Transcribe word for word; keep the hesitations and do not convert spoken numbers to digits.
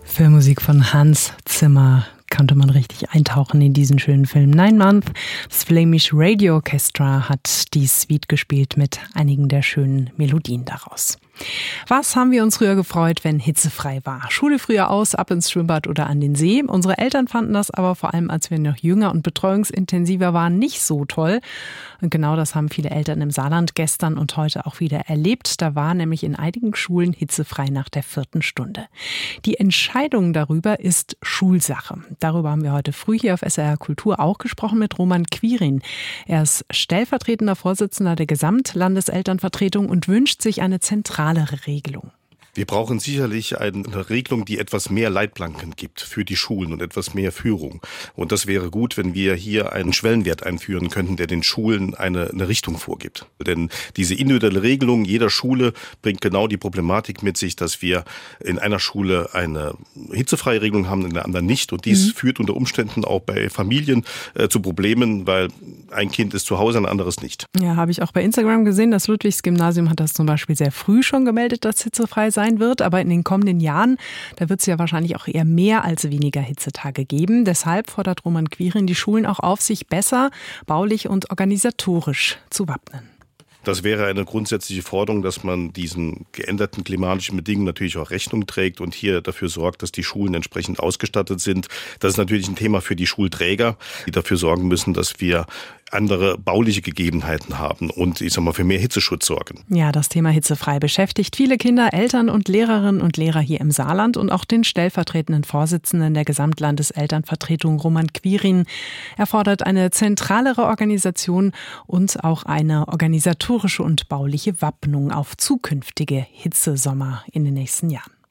Filmmusik von Hans Zimmer. Konnte man richtig eintauchen in diesen schönen Film. Nine Month, das Flemish Radio Orchestra hat die Suite gespielt mit einigen der schönen Melodien daraus. Was haben wir uns früher gefreut, wenn hitzefrei war? Schule früher aus, ab ins Schwimmbad oder an den See. Unsere Eltern fanden das aber vor allem, als wir noch jünger und betreuungsintensiver waren, nicht so toll. Und genau das haben viele Eltern im Saarland gestern und heute auch wieder erlebt. Da war nämlich in einigen Schulen hitzefrei nach der vierten Stunde. Die Entscheidung darüber ist Schulsache. Darüber haben wir heute früh hier auf S R R Kultur auch gesprochen mit Roman Quirin. Er ist stellvertretender Vorsitzender der Gesamtlandeselternvertretung und wünscht sich eine zentralere Regelung. Wir brauchen sicherlich eine Regelung, die etwas mehr Leitplanken gibt für die Schulen und etwas mehr Führung. Und das wäre gut, wenn wir hier einen Schwellenwert einführen könnten, der den Schulen eine, eine Richtung vorgibt. Denn diese individuelle Regelung jeder Schule bringt genau die Problematik mit sich, dass wir in einer Schule eine hitzefreie Regelung haben, in der anderen nicht. Und dies mhm. führt unter Umständen auch bei Familien äh, zu Problemen, weil ein Kind ist zu Hause, ein anderes nicht. Ja, habe ich auch bei Instagram gesehen. Das Ludwigs-Gymnasium hat das zum Beispiel sehr früh schon gemeldet, dass hitzefrei sein wird, aber in den kommenden Jahren, da wird es ja wahrscheinlich auch eher mehr als weniger Hitzetage geben. Deshalb fordert Roman Quirin die Schulen auch auf, sich besser baulich und organisatorisch zu wappnen. Das wäre eine grundsätzliche Forderung, dass man diesen geänderten klimatischen Bedingungen natürlich auch Rechnung trägt und hier dafür sorgt, dass die Schulen entsprechend ausgestattet sind. Das ist natürlich ein Thema für die Schulträger, die dafür sorgen müssen, dass wir andere bauliche Gegebenheiten haben und ich sag mal für mehr Hitzeschutz sorgen. Ja, das Thema hitzefrei beschäftigt viele Kinder, Eltern und Lehrerinnen und Lehrer hier im Saarland und auch den stellvertretenden Vorsitzenden der Gesamtlandeselternvertretung Roman Quirin. Er fordert eine zentralere Organisation und auch eine organisatorische und bauliche Wappnung auf zukünftige Hitzesommer in den nächsten Jahren.